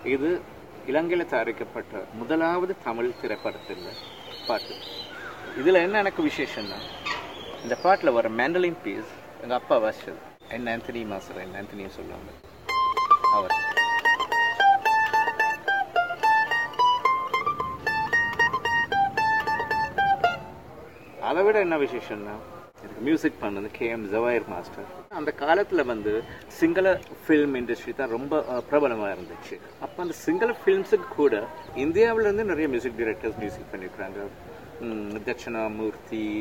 இது இலங்கையில் தயாரிக்கப்பட்ட முதலாவது தமிழ் திரைப்படத்தில் பாட்டு. இதில் என்ன எனக்கு விசேஷம்னா, இந்த பாட்டில் வர மேண்டலின் பீஸ் எங்கள் அப்பா வாசிச்சது. என் ஆந்தனி மாஸ்டர், என் ஆந்தனியும் சொல்லுவாங்க அவர். அதை விட என்ன விசேஷம்னா, இதுக்கு மியூசிக் பண்ணது KM ஜவாஹிர் மாஸ்டர். அந்த காலத்தில் சிங்கள ஃபில்ம் இண்டஸ்ட்ரி தான் ரொம்ப பிரபலமாக இருந்துச்சு. அப்போ அந்த சிங்கள ஃபில்ம்ஸுக்கு கூட இந்தியாவிலேருந்து நிறைய மியூசிக் டைரக்டர்ஸ் மியூசிக் பண்ணியிருக்கிறாங்க. தட்சிணாமூர்த்தி,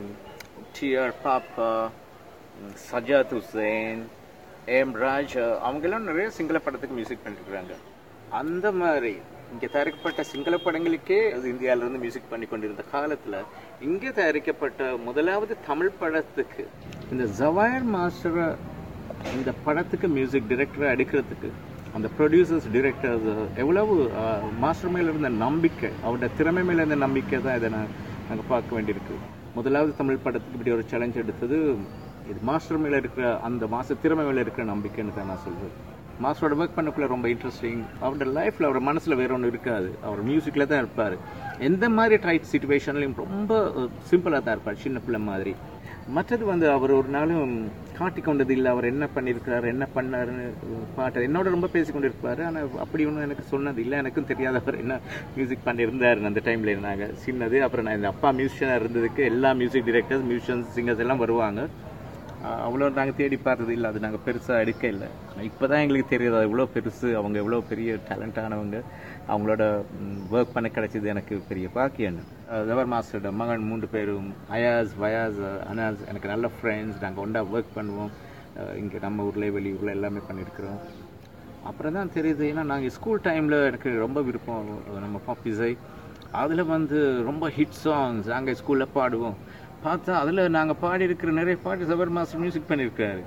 TR பாப்பா, சஜாத் ஹுசேன், AM ராஜா, அவங்கெல்லாம் நிறைய சிங்கள படத்துக்கு மியூசிக் பண்ணியிருக்கிறாங்க. அந்த மாதிரி இங்கே தயாரிக்கப்பட்ட சிங்கள படங்களுக்கே அது இந்தியாவிலேருந்து மியூசிக் பண்ணி கொண்டிருந்த காலத்தில் இங்கே தயாரிக்கப்பட்ட முதலாவது தமிழ் படத்துக்கு இந்த ஜவாஹிர் மாஸ்டரை இந்த படத்துக்கு மியூசிக் டைரக்டரை அடிக்கிறதுக்கு அந்த ப்ரொடியூசர்ஸ், டிரெக்டர்ஸ் எவ்வளவு மாஸ்டர் மேலே இருந்த நம்பிக்கை, அவரோட திறமை மேலே இருந்த நம்பிக்கை தான் இதை நாங்கள் பார்க்க வேண்டியிருக்கு. முதலாவது தமிழ் படத்துக்கு இப்படி ஒரு சேலஞ்ச் எடுத்தது இது மாஸ்டர் மேலே இருக்கிற அந்த திறமை மேலே இருக்கிற நம்பிக்கைன்னு தான் நான் சொல்கிறேன். மாஸ்டரோட ஒர்க் பண்ணக்குள்ள ரொம்ப இன்ட்ரெஸ்டிங். அவரோட லைஃப்பில் அவரோட மனசில் வேற ஒன்று இருக்காது, அவர் மியூசிக்கில் தான் இருப்பார். எந்த மாதிரி டைட் சிச்சுவேஷன்லையும் ரொம்ப சிம்பிளாக தான் இருப்பார், சின்ன பிள்ளை மாதிரி. மற்றது அவர் ஒரு நாளும் காட்டி கொண்டது இல்லை, அவர் என்ன பண்ணியிருக்கிறாரு, என்ன பண்ணாருன்னு பாட்டு என்னோட ரொம்ப பேசி கொண்டு இருப்பார். ஆனால் அப்படி ஒன்றும் எனக்கு சொன்னது இல்லை, எனக்கும் தெரியாத அவர் என்ன மியூசிக் பண்ணியிருந்தார் அந்த டைமில். இருந்தாங்க சின்னது. அப்புறம் நான் இந்த அப்பா மியூசிஷியனாக இருந்ததுக்கு எல்லா மியூசிக் டிரெக்டர்ஸ், மியூசிஷியன்ஸ், சிங்கர்ஸ் எல்லாம் வருவாங்க. அவ்வளோ நாங்கள் தேடி பார்த்தது இல்லை, அது நாங்கள் பெருசாக எடுக்க இல்லை. இப்போ தான் எங்களுக்கு தெரியுது அது எவ்வளோ பெருசு, அவங்க எவ்வளோ பெரிய டேலண்டானவங்க, அவங்களோட ஒர்க் பண்ண கிடைச்சது எனக்கு பெரிய பாக்கியன்னு. ஜவாஹர் மாஸ்டரோட மகன் 3 பேரும், அயாஸ், வயாஸ், அனாஸ் எனக்கு நல்ல ஃப்ரெண்ட்ஸ். நாங்கள் ஒன்றா ஒர்க் பண்ணுவோம், இங்கே நம்ம ஊரில் வெளியூரில் எல்லாமே பண்ணியிருக்கிறோம். அப்புறம் தான் தெரியுது, ஏன்னா நாங்கள் ஸ்கூல் டைமில் எனக்கு ரொம்ப விருப்பம் நம்ம பாப் இசை. அதில் ரொம்ப ஹிட் சாங்ஸ் நாங்கள் ஸ்கூலில் பாடுவோம். பார்த்தா அதில் நாங்கள் பாடியிருக்கிற நிறைய பாட்டு ஜவாஹர் மாஸ்டர் மியூசிக் பண்ணியிருக்காரு.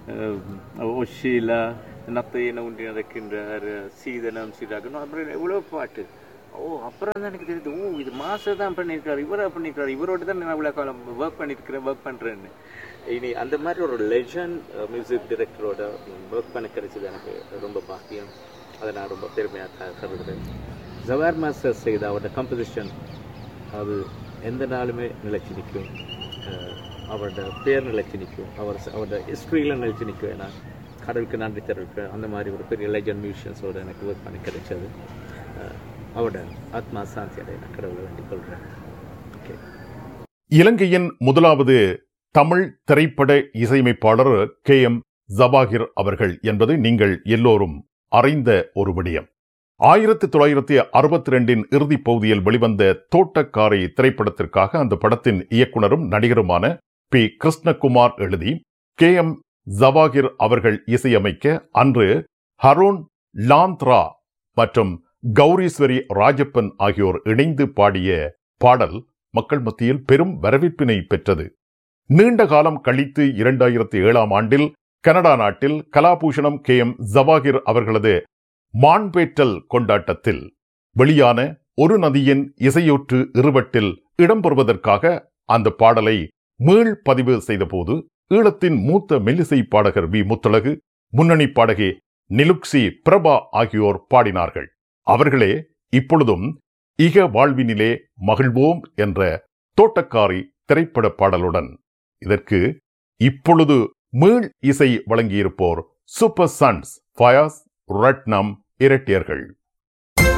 ஓ ஷீலா, நத்தையனை உண்டி நடக்கின்றார், சீதனம் சீராகணும், அப்புறம் எவ்வளோ பாட்டு. அப்புறம் தான் எனக்கு தெரியுது, இது மாஸ்டர் தான் பண்ணியிருக்காரு, இவராக பண்ணியிருக்காரு, இவரோட தான் நான் இவ்வளோ காலம் ஒர்க் பண்ணுறேன்னு. இனி அந்த மாதிரி ஒரு லெஜண்ட் மியூசிக் டைரக்டரோட ஒர்க் பண்ண கிடைச்சது எனக்கு ரொம்ப பாக்கியம். அதை நான் ரொம்ப பெருமையாக கருதுகிறேன். ஜவாஹர் மாஸ்டர் செய்த அவரோட கம்போசிஷன் அது எந்த நாளுமே நிலைச்சி நிற்கும், அவரோட பேர் நிலைச்சி நிற்கும், அவரோட ஹிஸ்ட்ரியில் நிலைச்சி நிற்கும். ஏன்னா கடவுளுக்கு நன்றி தெரிவிப்பேன், அந்த மாதிரி ஒரு பெரிய லெஜண்ட் மியூசிஷியன்ஸோட எனக்கு ஒர்க் பண்ணி கிடைச்சது. அவரோட ஆத்மா சாந்தி அடைய நான் கடவுளை வேண்டிக் கொள்கிறேன். ஓகே. இலங்கையின் முதலாவது தமிழ் திரைப்பட இசையமைப்பாளர் KM ஜவாஹிர் அவர்கள் என்பது நீங்கள் எல்லோரும் அறிந்த ஒரு விடயம். 1962 இறுதிப் பகுதியில் வெளிவந்த தோட்டக்காரை திரைப்படத்திற்காக அந்த படத்தின் இயக்குனரும் நடிகருமான P. கிருஷ்ணகுமார் எழுதி KM ஜவாஹிர் அவர்கள் இசையமைக்க அன்று ஹரோன் லாந்த்ரா மற்றும் கௌரீஸ்வரி ராஜப்பன் ஆகியோர் இணைந்து பாடிய பாடல் மக்கள் மத்தியில் பெரும் வரவேற்பினை பெற்றது. நீண்ட காலம் கழித்து 2007ஆம் ஆண்டில் கனடா நாட்டில் கலாபூஷணம் KM ஜவாஹிர் அவர்களது மான்பேற்றல் கொண்டாட்டத்தில் வெளியான ஒரு நதியின் இசையொற்று இருவட்டில் இடம்பெறுவதற்காக அந்த பாடலை மீள் பதிவு செய்தபோது ஈழத்தின் மூத்த மெல்லிசை பாடகர் V. முத்தழகு, முன்னணி பாடகி நிலுக்சி பிரபா ஆகியோர் பாடினார்கள். அவர்களே இப்பொழுதும் இக வாழ்வினிலே மகிழ்வோம் என்ற தோட்டக்காரி திரைப்பட பாடலுடன் இதற்கு இப்பொழுது மீள் இசை வழங்கியிருப்போர் சூப்பர் சன்ஸ், ஃபயாஸ், ரட்னம் இரட்டியர்கள்.